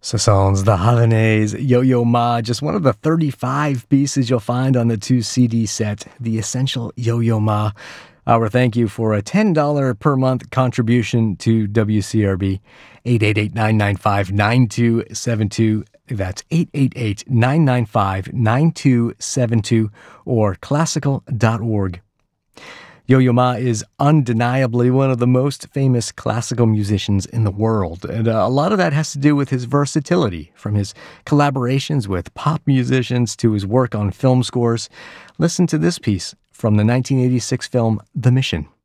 Ce sont the Havanese, Yo-Yo Ma, just one of the 35 pieces you'll find on the 2 CD set, The Essential Yo-Yo Ma. Our thank you for a $10 per month contribution to WCRB, 888-995-9272. That's 888-995-9272 or classical.org. Yo-Yo Ma is undeniably one of the most famous classical musicians in the world, and a lot of that has to do with his versatility, from his collaborations with pop musicians to his work on film scores. Listen to this piece from the 1986 film The Mission.